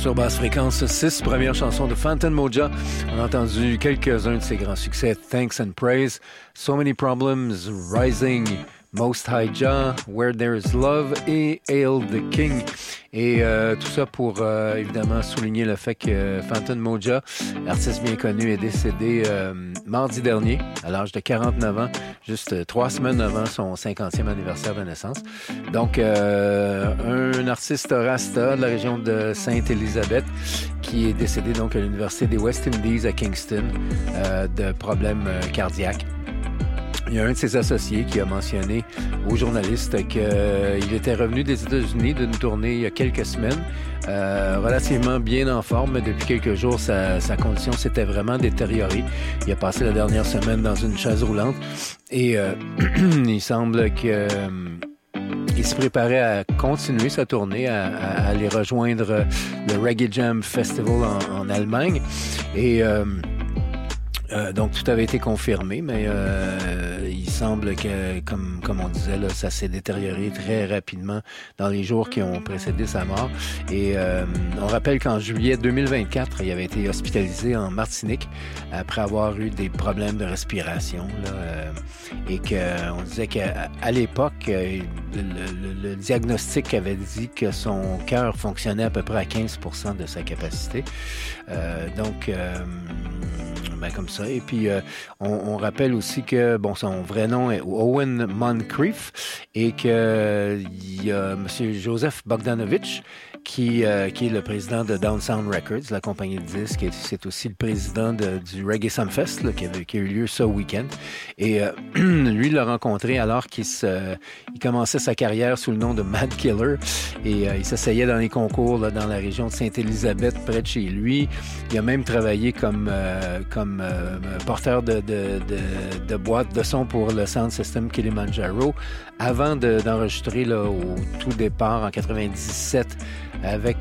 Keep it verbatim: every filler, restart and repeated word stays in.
Sur Basse Fréquence, six premières chansons de Phantom Moja. On a entendu quelques-uns de ses grands succès. Thanks and Praise, So Many Problems, Rising, Most High Jah, Where There Is Love et Hail the King. Et euh, tout ça pour euh, évidemment souligner le fait que Phantom Moja, artiste bien connu, est décédé euh, mardi dernier à l'âge de quarante-neuf ans, juste trois semaines avant son cinquantième anniversaire de naissance. Donc, euh, un artiste rasta de la région de Sainte-Élisabeth qui est décédé donc à l'Université des West Indies à Kingston euh, de problèmes euh, cardiaques. Il y a un de ses associés qui a mentionné aux journalistes qu'il euh, était revenu des États-Unis d'une tournée il y a quelques semaines, euh, relativement bien en forme, mais depuis quelques jours, sa, sa condition s'était vraiment détériorée. Il a passé la dernière semaine dans une chaise roulante et euh, il semble que... Euh, il se préparait à continuer sa tournée, à, à aller rejoindre le Reggae Jam Festival en, en Allemagne. Et... Euh, Euh, donc, tout avait été confirmé, mais euh, il semble que, comme, comme on disait, là, ça s'est détérioré très rapidement dans les jours qui ont précédé sa mort. Et euh, on rappelle qu'en juillet deux mille vingt-quatre, il avait été hospitalisé en Martinique après avoir eu des problèmes de respiration. Là, euh, et qu'on disait qu'à à l'époque, euh, le, le, le diagnostic avait dit que son cœur fonctionnait à peu près à quinze pour cent de sa capacité. Euh, donc... Euh, Ben, comme ça. Et puis, euh, on, on rappelle aussi que, bon, son vrai nom est Owen Moncrief et qu'il y a M. Joseph Bogdanovich qui, euh, qui est le président de Down Sound Records, la compagnie de disques, et c'est aussi le président de, du Reggae Sumfest là, qui, avait, qui a eu lieu ce week-end. Et euh, lui, il l'a rencontré alors qu'il se, il commençait sa carrière sous le nom de Mad Killer et euh, il s'essayait dans les concours là, dans la région de Sainte-Élisabeth, près de chez lui. Il a même travaillé comme, euh, comme euh, porteur de, de, de, de boîtes de son pour le Sound System Kilimanjaro avant de, d'enregistrer là, au tout départ en quatre-vingt-dix-sept avec